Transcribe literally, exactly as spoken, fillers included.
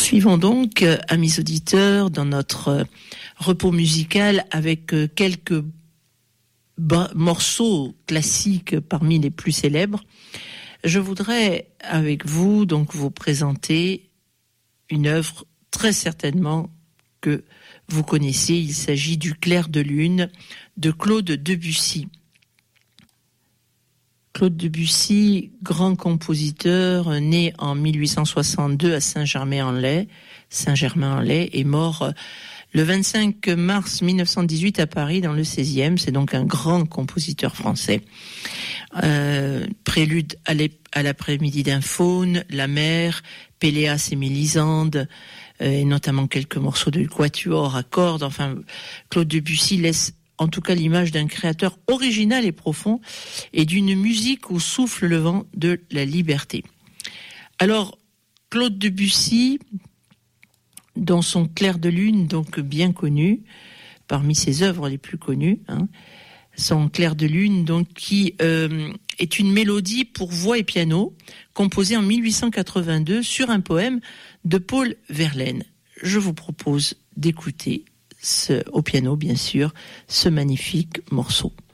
Poursuivons donc, euh, amis auditeurs, dans notre euh, repos musical avec euh, quelques ba- morceaux classiques parmi les plus célèbres. Je voudrais, avec vous, donc vous présenter une œuvre très certainement que vous connaissez. Il s'agit du Clair de lune de Claude Debussy. Claude Debussy, grand compositeur, né en mille huit cent soixante-deux à Saint-Germain-en-Laye, Saint-Germain-en-Laye, est mort le vingt-cinq mars mille neuf cent dix-huit à Paris, dans le seizième. C'est donc un grand compositeur français. Euh, prélude à, à l'après-midi d'un faune, La mer, Péléas et Mélisande, euh, et notamment quelques morceaux de quatuor à cordes. Enfin, Claude Debussy laisse en tout cas l'image d'un créateur original et profond, et d'une musique où souffle le vent de la liberté. Alors, Claude Debussy, dans son Clair de lune, donc bien connu, parmi ses œuvres les plus connues, hein, son Clair de lune, donc qui euh, est une mélodie pour voix et piano, composée en mille huit cent quatre-vingt-deux sur un poème de Paul Verlaine. Je vous propose d'écouter, ce, au piano bien sûr, ce magnifique morceau.